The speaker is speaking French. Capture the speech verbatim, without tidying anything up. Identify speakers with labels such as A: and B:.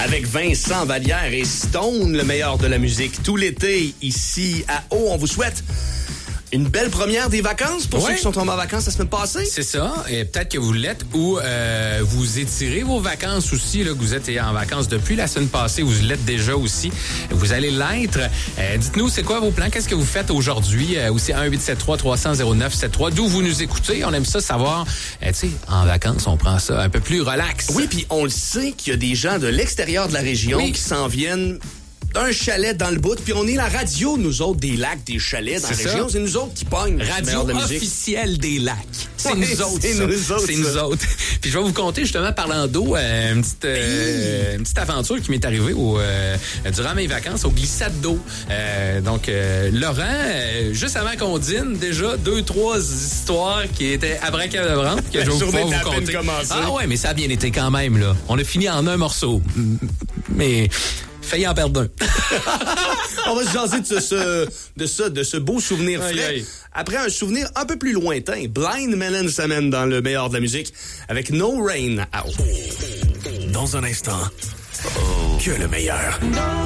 A: avec Vincent Vallière et Stone, le meilleur de la musique tout l'été ici à Haut. On vous souhaite une belle première des vacances pour
B: ouais.
A: ceux qui sont tombés en vacances la semaine passée.
B: C'est ça. Et peut-être que vous l'êtes ou euh, vous étirez vos vacances aussi, là, que vous êtes en vacances depuis la semaine passée. Vous l'êtes déjà aussi. Vous allez l'être. Euh, dites-nous, c'est quoi vos plans? Qu'est-ce que vous faites aujourd'hui? Euh, aussi, un huit sept trois trois cents zéro neuf sept trois. D'où vous nous écoutez? On aime ça savoir. Euh, tu sais, en vacances, on prend ça un peu plus relax.
A: Oui, puis on le sait qu'il y a des gens de l'extérieur de la région
B: oui.
A: qui s'en viennent d'un chalet dans le bout, puis on est la radio, nous autres, des lacs, des chalets dans la région. C'est nous autres qui pognent.
B: Radio de officielle des lacs. C'est
A: ouais,
B: nous autres,
A: C'est
B: ça.
A: nous autres,
B: C'est nous autres. Puis je vais vous conter, justement, parlant d'eau, euh, une, petite, euh, une petite aventure qui m'est arrivée au, euh, durant mes vacances au glissade d'eau. Euh, donc, euh, Laurent, euh, juste avant qu'on dîne, déjà, deux, trois histoires qui étaient abracadabrantes que je vais vous pouvoir vous conter. Ah ouais, mais ça a bien été quand même, là. On a fini en un morceau. Mais... failli en perdre un.
A: On va se jaser de ce, de ce, de ce beau souvenir frais. Aïe, aïe. Après un souvenir un peu plus lointain, Blind Melon s'amène dans le meilleur de la musique avec No Rain Out.
C: Dans un instant, oh, que le meilleur.